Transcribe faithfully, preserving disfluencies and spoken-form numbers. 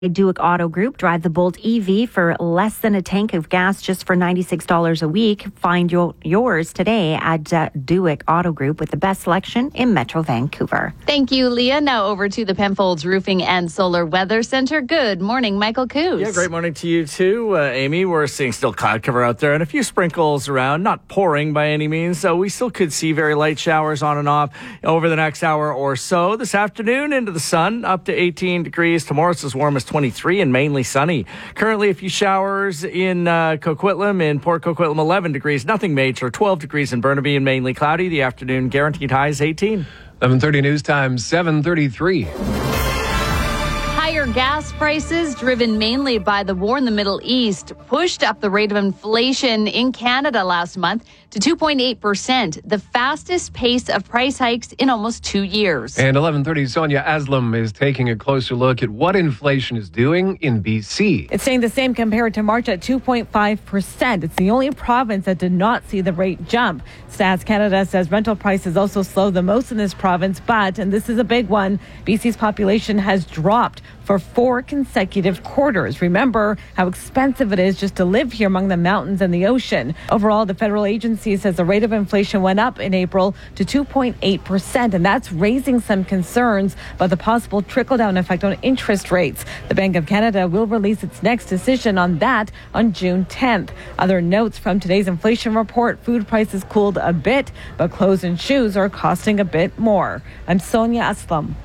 Duick Auto Group. Drive the Bolt E V for less than a tank of gas, just for ninety-six dollars a week. Find your, yours today at uh, Duick Auto Group, with the best selection in Metro Vancouver. Thank you, Leah. Now over to the Penfolds Roofing and Solar Weather Center. Good morning, Michael Coos. Yeah, great morning to you too, uh, Amy. We're seeing still cloud cover out there and a few sprinkles around, not pouring by any means, so we still could see very light showers on and off over the next hour or so. This afternoon into the sun, up to eighteen degrees. Tomorrow's as warm as twenty-three and mainly sunny. Currently a few showers in uh, Coquitlam, in Port Coquitlam, eleven degrees, nothing major. twelve degrees in Burnaby and mainly cloudy. The afternoon guaranteed high is eighteen. eleven thirty news time, seven thirty-three. Higher gas prices, driven mainly by the war in the Middle East, pushed up the rate of inflation in Canada last month to two point eight percent, the fastest pace of price hikes in almost two years. And eleven thirty, Sonia Aslam is taking a closer look at what inflation is doing in B C. It's staying the same compared to March at two point five percent. It's the only province that did not see the rate jump. Stats Canada says rental prices also slowed the most in this province, but, and this is a big one, B C's population has dropped for four consecutive quarters. Remember how expensive it is just to live here among the mountains and the ocean. Overall, the federal agency says the rate of inflation went up in April to two point eight percent, and that's raising some concerns about the possible trickle-down effect on interest rates. The Bank of Canada will release its next decision on that on June tenth. Other notes from today's inflation report: food prices cooled a bit, but clothes and shoes are costing a bit more. I'm Sonia Aslam.